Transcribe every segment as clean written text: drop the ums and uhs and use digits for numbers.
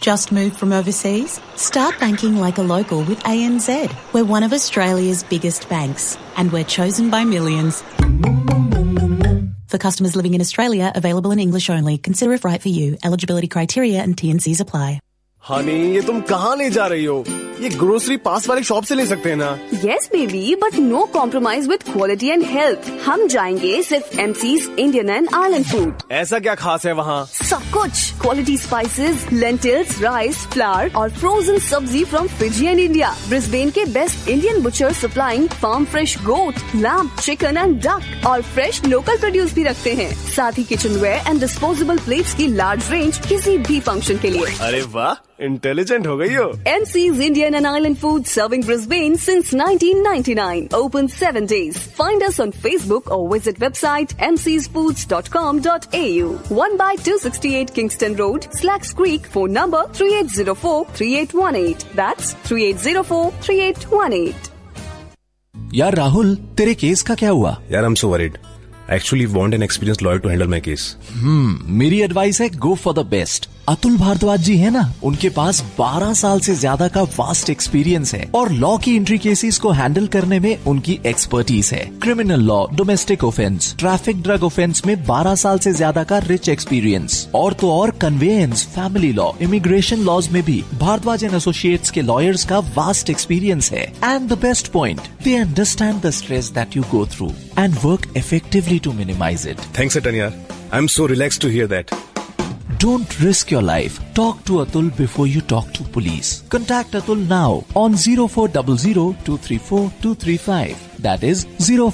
Just moved from overseas? Start banking like a local with ANZ. We're one of Australia's biggest banks, and we're chosen by millions. For customers living in Australia, available in English only. Consider if right for you. Eligibility criteria and T&Cs apply. Honey, ये तुम कहाँ ले जा रही हो? ये grocery पास वाली shop से ले सकते हैं ना? Yes, baby, but no compromise with quality and health. हम जाएंगे सिर्फ MC's Indian and Island Food. ऐसा क्या खास है वहाँ? सब कुछ quality spices, lentils, rice, flour और frozen सब्जी from Fiji and India. Brisbane के best Indian butcher supplying farm fresh goat, lamb, chicken and duck और fresh local produce भी रखते हैं. साथ ही kitchenware and disposable plates की large range किसी भी function के लिए. अरे वाह, इंटेलिजेंट हो गई हो. MC's Indian and Island Food serving Brisbane since 1999. Open 7 days. Find us on Facebook or visit website mcsfoods.com.au. 1/268 Kingston Road, Slacks Creek. Phone number 3804-3818. That's 3804-3818. यार राहुल, तेरे केस का क्या हुआ? यार I am so worried. Actually want an experienced lawyer to handle my case. मेरी advice है go for the best. Atul Bhardwaj जी है ना, उनके पास 12 साल से ज्यादा का वास्ट एक्सपीरियंस है और लॉ की एंट्री केसेस को हैंडल करने में उनकी एक्सपर्टीज है. Criminal law, domestic offence, traffic, drug offence में 12 साल से ज्यादा का रिच एक्सपीरियंस. और तो और conveyance, family law, immigration laws में भी भारद्वाज एंड एसोसिएट्स के लॉयर्स का वास्ट एक्सपीरियंस है. And the best point, they understand the stress that you go through and work effectively to minimize it. Thanks, Atan yaar. I'm so relaxed to hear that. Don't risk your life. Talk to Atul before you talk to police. Contact Atul now on 0400-234-235. That is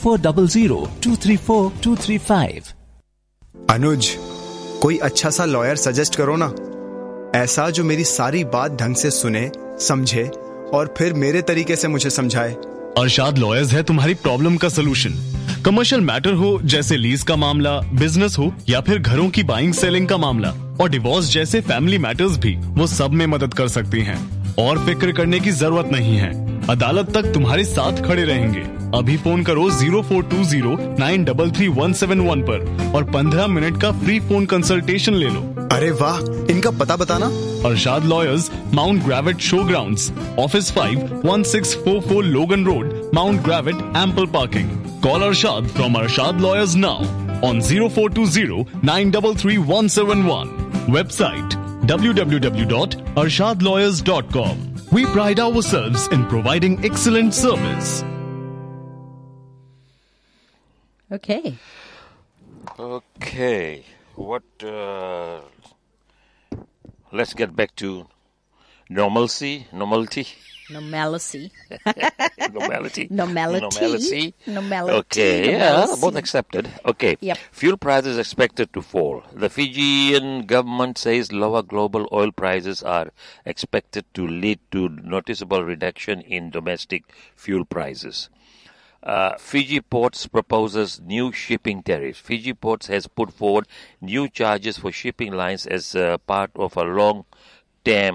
0400-234-235. अनुज, कोई अच्छा सा lawyer suggest करो ना. ऐसा जो मेरी सारी बात ढंग से सुने, समझे और फिर मेरे तरीके से मुझे समझाए. अरशाद लॉयर्स है तुम्हारी प्रॉब्लम का सलूशन. कमर्शियल मैटर हो जैसे लीज का मामला, बिजनेस हो या फिर घरों की बाइंग सेलिंग का मामला और डिवोर्स जैसे फैमिली मैटर्स भी वो सब में मदद कर सकती हैं. और फिक्र करने की जरूरत नहीं है, अदालत तक तुम्हारे साथ खड़े रहेंगे. अभी फोन करो 0420-933-171 पर और 15 मिनट का फ्री फोन कंसल्टेशन ले लो. अरे वाह, इनका पता बताना. Arshad lawyers, mount ग्रेविट show grounds, office 5, 1644 लोगन road, mount ग्रेविट, ample parking. Call Arshad from Arshad Lawyers now on 0420-933-171. Website www.arshadlawyers.com. We pride ourselves in providing excellent service. Okay. What? Let's get back to normalcy. Normality. Okay, yeah, both accepted. Okay. Yep. Fuel prices expected to fall. The Fijian government says lower global oil prices are expected to lead to noticeable reduction in domestic fuel prices. Fiji Ports proposes new shipping tariffs. Fiji Ports has put forward new charges for shipping lines as part of a long-term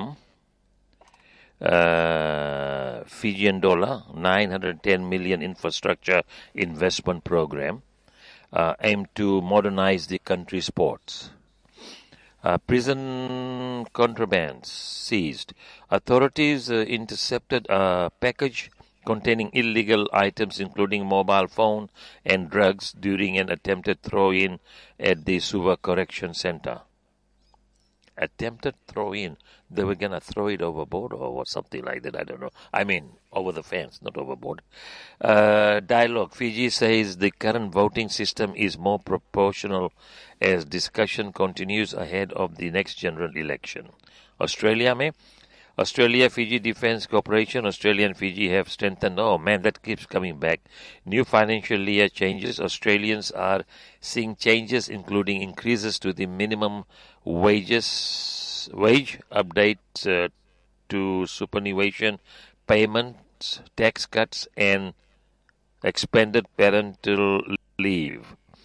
Fijian dollar 910 million infrastructure investment program aimed to modernize the country's ports. Prison contraband seized. Authorities intercepted a package containing illegal items including mobile phone and drugs during an attempted throw-in at the Suva Correction Center. Attempted throw-in. They were going to throw it overboard or something like that. I don't know. I mean, over the fence, not overboard. Dialogue. Fiji says the current voting system is more proportional as discussion continues ahead of the next general election. Australia-Fiji Defence Cooperation. Australia and Fiji have strengthened. Oh man, that keeps coming back. New financial year changes. Australians are seeing changes including increases to the minimum wage updates to superannuation payments, tax cuts and expanded parental leave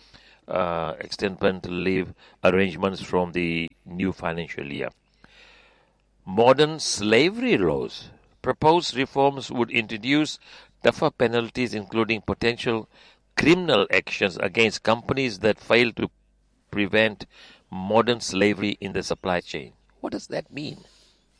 arrangements from the new financial year. Modern slavery laws. Proposed reforms would introduce tougher penalties, including potential criminal actions against companies that fail to prevent modern slavery in the supply chain. What does that mean?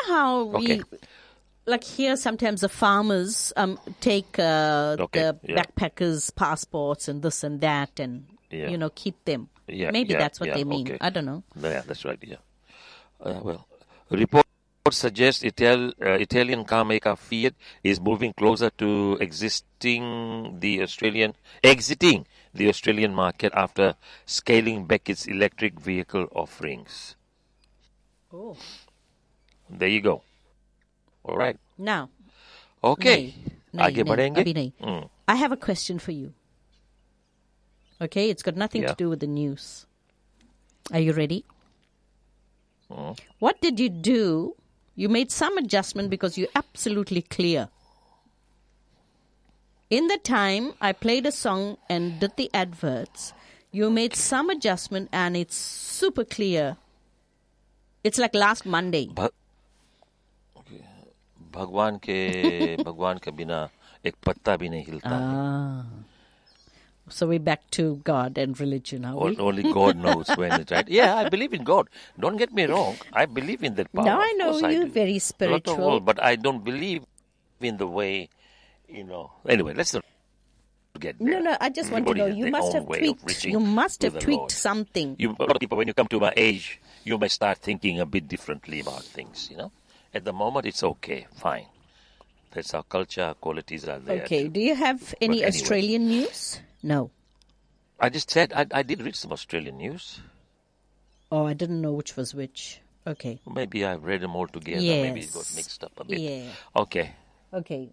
how Okay. we, like here, sometimes the farmers take the backpackers' passports and this and that, and keep them. Maybe that's what they mean. Okay. I don't know. Yeah, that's right. Yeah. Reports suggest Italian car maker Fiat is moving closer to exiting the Australian market after scaling back its electric vehicle offerings. Oh. There you go. All right. Now. Okay. आगे बढ़ेंगे? अभी नहीं. I have a question for you. Okay, it's got nothing to do with the news. Are you ready? What did you do? You made some adjustment because you're absolutely clear. In the time I played a song and did the adverts, you made some adjustment and it's super clear. It's like last Monday. भगवान के बिना एक पत्ता भी नहीं हिलता. So we're back to God and religion, are we? Only God knows when it's right. Yeah, I believe in God. Don't get me wrong. I believe in that power. Now I know you're very spiritual. But I don't believe in the way, Anyway, let's not get there. No, I just want to know. You must have tweaked. You must have tweaked something. A lot of people, when you come to my age, you may start thinking a bit differently about things, At the moment, it's okay, fine. That's our culture, our qualities are there. Okay, do you have any Australian news? No. I just said I did read some Australian news. Oh, I didn't know which was which. Okay. Maybe I've read them all together. Yes. Maybe it got mixed up a bit. Yeah. Okay. Okay.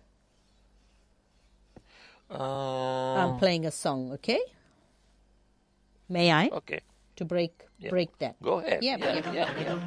I'm playing a song, okay? May I? Okay. To break that. Go ahead. Yeah.